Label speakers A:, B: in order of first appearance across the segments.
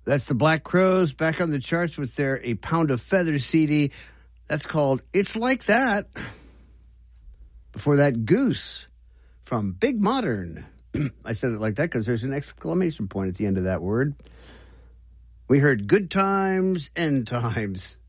A: That's the Black Crowes back on the charts with their A Pound of Feathers CD. That's called It's Like That. Before that, Goose from Big Modern. I said it like that because there's an exclamation point at the end of that word. We heard Good Times, End Times.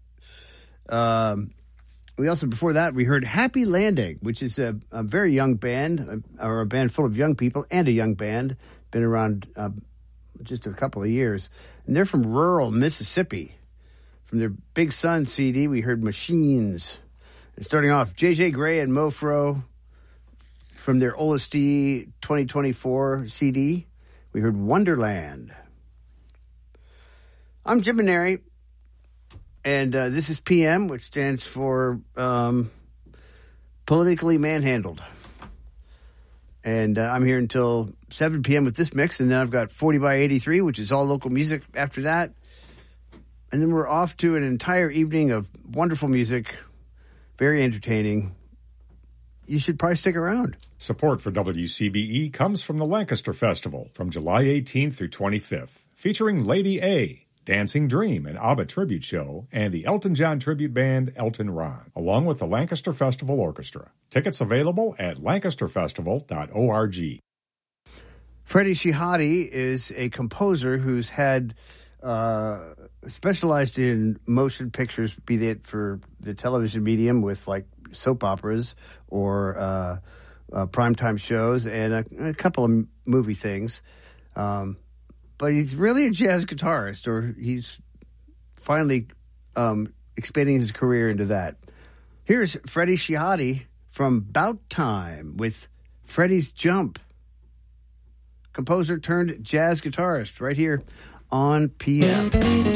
A: We also, before that, we heard Happy Landing, which is a very young band, or a band full of young people and a young band. Been around just a couple of years. And they're from rural Mississippi. From their Big Sun CD, we heard Machines. And starting off, J.J. Grey and Mofro. From their Olustee 2024 CD, we heard Wonderland. I'm Jim Maneri, and this is PM, which stands for Politically Manhandled. And I'm here until 7 p.m. with this mix, and then I've got 40 by 83, which is all local music after that. And then we're off to an entire evening of wonderful music, very entertaining. You should probably stick around.
B: Support for WCBE comes from the Lancaster Festival from July 18th through 25th, featuring Lady A, Dancing Dream, an ABBA tribute show, and the Elton John tribute band Elton Ron, along with the Lancaster Festival Orchestra. Tickets available at lancasterfestival.org.
A: Freddie Shihadi is a composer who's had specialized in motion pictures, be it for the television medium with like soap operas or primetime shows and a couple of movie things. But he's really a jazz guitarist, or he's finally expanding his career into that. Here's Freddie Shihadi from Bout Time with Freddie's Jump. Composer turned jazz guitarist right here on PM.